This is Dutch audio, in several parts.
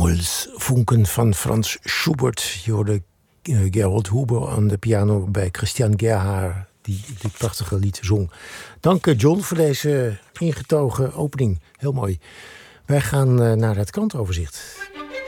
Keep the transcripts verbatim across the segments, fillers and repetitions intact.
Himmelsfunken van Frans Schubert. Je hoorde uh, Gerold Huber aan de piano bij Christian Gerhard, die dit prachtige lied zong. Dank John voor deze ingetogen opening. Heel mooi. Wij gaan uh, naar het krantoverzicht.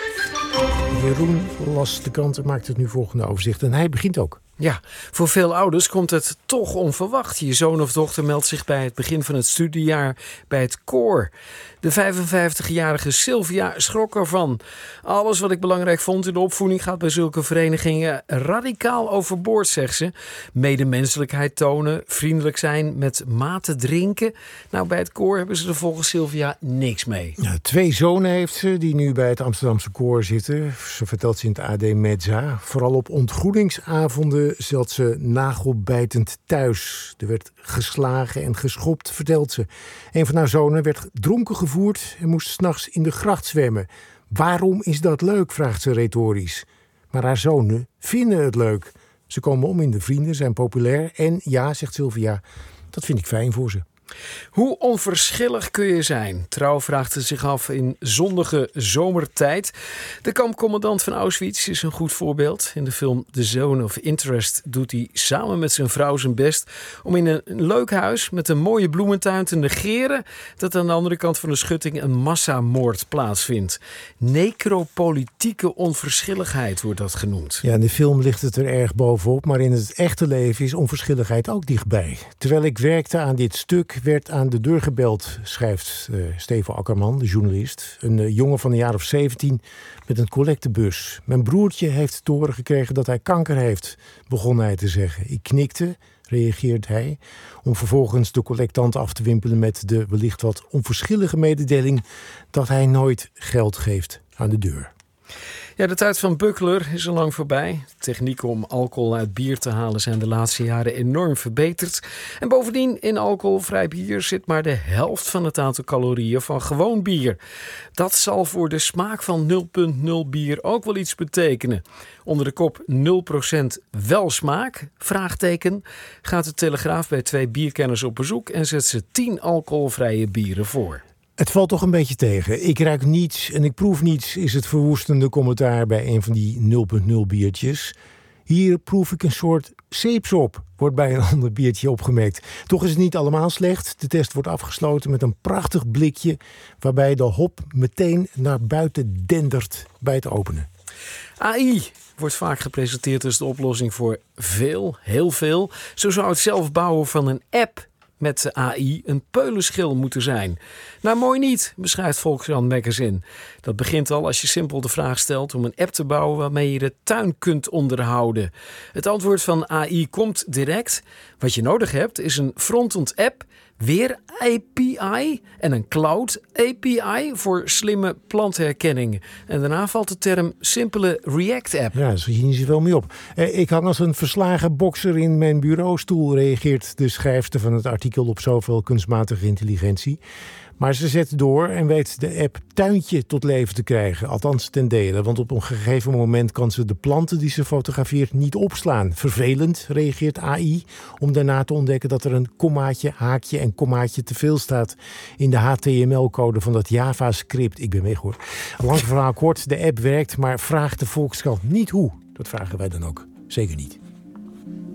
Jeroen las de krant en maakt het nu volgende overzicht. En hij begint ook. Ja, voor veel ouders komt het toch onverwacht. Je zoon of dochter meldt zich bij het begin van het studiejaar bij het koor. De vijfenvijftigjarige Sylvia schrok ervan. Alles wat ik belangrijk vond in de opvoeding gaat bij zulke verenigingen radicaal overboord, zegt ze. Medemenselijkheid tonen, vriendelijk zijn, met mate drinken. Nou, bij het koor hebben ze er volgens Sylvia niks mee. Ja, twee zonen heeft ze die nu bij het Amsterdamse koor zitten. Ze vertelt ze in het A D Mezza. Vooral op ontgroeningsavonden zat ze nagelbijtend thuis. Er werd geslagen en geschopt, vertelt ze. Een van haar zonen werd dronken gevoerd en moest 's nachts in de gracht zwemmen. Waarom is dat leuk, vraagt ze retorisch. Maar haar zonen vinden het leuk. Ze komen om in de vrienden, zijn populair. En ja, zegt Sylvia, dat vind ik fijn voor ze. Hoe onverschillig kun je zijn? Trouw vraagt ze zich af in zondige zomertijd. De kampcommandant van Auschwitz is een goed voorbeeld. In de film The Zone of Interest doet hij samen met zijn vrouw zijn best om in een leuk huis met een mooie bloementuin te negeren dat aan de andere kant van de schutting een massamoord plaatsvindt. Necropolitieke onverschilligheid wordt dat genoemd. Ja, in de film ligt het er erg bovenop, maar in het echte leven is onverschilligheid ook dichtbij. Terwijl ik werkte aan dit stuk werd aan de deur gebeld, schrijft uh, Steven Akkerman, de journalist. Een uh, jongen van een jaar of zeventien met een collectebus. Mijn broertje heeft te horen gekregen dat hij kanker heeft, begon hij te zeggen. Ik knikte, reageert hij, om vervolgens de collectant af te wimpelen met de wellicht wat onverschillige mededeling dat hij nooit geld geeft aan de deur. Ja, de tijd van Buckler is al lang voorbij. Technieken om alcohol uit bier te halen zijn de laatste jaren enorm verbeterd. En bovendien, in alcoholvrij bier zit maar de helft van het aantal calorieën van gewoon bier. Dat zal voor de smaak van nul punt nul bier ook wel iets betekenen. Onder de kop nul procent wel smaak, vraagteken, gaat de Telegraaf bij twee bierkenners op bezoek en zet ze tien alcoholvrije bieren voor. Het valt toch een beetje tegen. Ik ruik niets en ik proef niets, is het verwoestende commentaar bij een van die nul punt nul biertjes. Hier proef ik een soort zeepsop, wordt bij een ander biertje opgemerkt. Toch is het niet allemaal slecht. De test wordt afgesloten met een prachtig blikje waarbij de hop meteen naar buiten dendert bij het openen. A I wordt vaak gepresenteerd als de oplossing voor veel, heel veel. Zo zou het zelf bouwen van een app met de A I een peulenschil moeten zijn. Nou, mooi niet, beschrijft Volkskrant Magazine. Dat begint al als je simpel de vraag stelt om een app te bouwen waarmee je de tuin kunt onderhouden. Het antwoord van A I komt direct. Wat je nodig hebt is een front-end app, weer A P I en een cloud A P I voor slimme plantherkenning. En daarna valt de term simpele React-app. Ja, daar schiet je niet zoveel mee op. Ik hang als een verslagen bokser in mijn bureaustoel, reageert de schrijfster van het artikel op zoveel kunstmatige intelligentie. Maar ze zet door en weet de app Tuintje tot leven te krijgen. Althans ten dele, want op een gegeven moment kan ze de planten die ze fotografeert niet opslaan. Vervelend, reageert A I, om daarna te ontdekken dat er een kommaatje, haakje en kommaatje te veel staat in de H T M L-code van dat JavaScript. Ik ben weg hoor. Lang verhaal kort, de app werkt, maar vraagt de Volkskrant niet hoe. Dat vragen wij dan ook zeker niet.